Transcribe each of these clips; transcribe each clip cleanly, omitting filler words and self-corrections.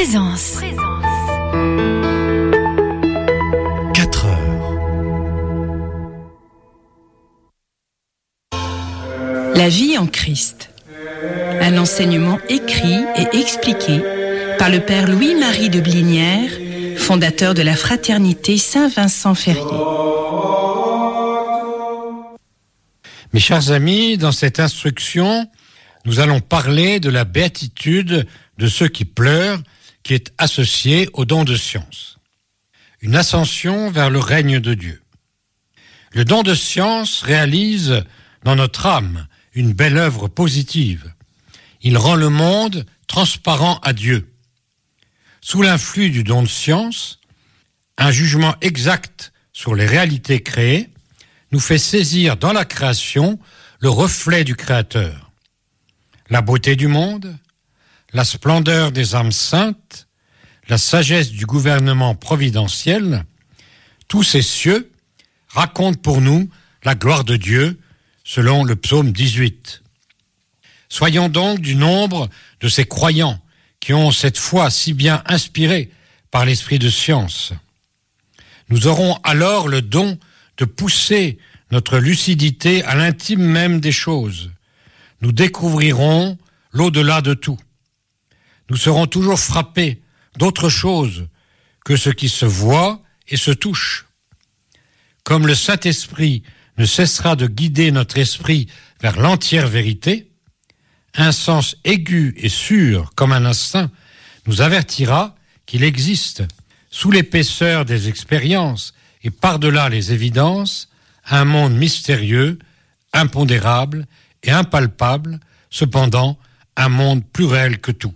Présence. 4 heures. La vie en Christ. Un enseignement écrit et expliqué par le Père Louis-Marie de Blinière, fondateur de la Fraternité Saint-Vincent-Ferrier. Mes chers amis, dans cette instruction, nous allons parler de la béatitude de ceux qui pleurent, qui est associée au don de science. Une ascension vers le règne de Dieu. Le don de science réalise dans notre âme une belle œuvre positive. Il rend le monde transparent à Dieu. Sous l'influx du don de science, un jugement exact sur les réalités créées nous fait saisir dans la création le reflet du Créateur. La beauté du monde, la splendeur des âmes saintes, la sagesse du gouvernement providentiel, tous ces cieux racontent pour nous la gloire de Dieu, selon le psaume 18. Soyons donc du nombre de ces croyants qui ont cette foi si bien inspirée par l'esprit de science. Nous aurons alors le don de pousser notre lucidité à l'intime même des choses. Nous découvrirons l'au-delà de tout. Nous serons toujours frappés d'autre chose que ce qui se voit et se touche. Comme le Saint-Esprit ne cessera de guider notre esprit vers l'entière vérité, un sens aigu et sûr comme un instinct nous avertira qu'il existe, sous l'épaisseur des expériences et par-delà les évidences, un monde mystérieux, impondérable et impalpable, cependant un monde plus réel que tout.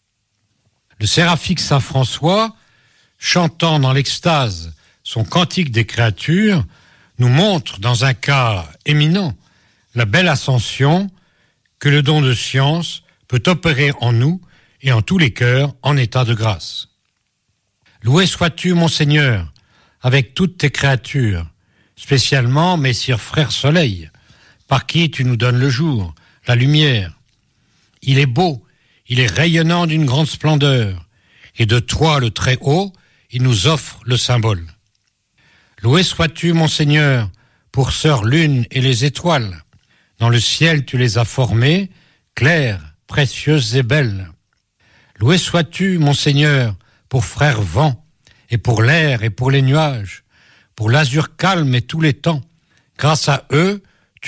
Le séraphique Saint François, chantant dans l'extase son cantique des créatures, nous montre dans un cas éminent la belle ascension que le don de science peut opérer en nous et en tous les cœurs en état de grâce. Loué sois-tu, mon Seigneur, avec toutes tes créatures, spécialement Messire Frère Soleil, par qui tu nous donnes le jour, la lumière. Il est beau, il est rayonnant d'une grande splendeur, et de toi, le Très-Haut, il nous offre le symbole. Loué sois-tu, mon Seigneur, pour sœur lune et les étoiles. Dans le ciel, tu les as formées, claires, précieuses et belles. Loué sois-tu, mon Seigneur, pour frère vent, et pour l'air et pour les nuages, pour l'azur calme et tous les temps. Grâce à eux,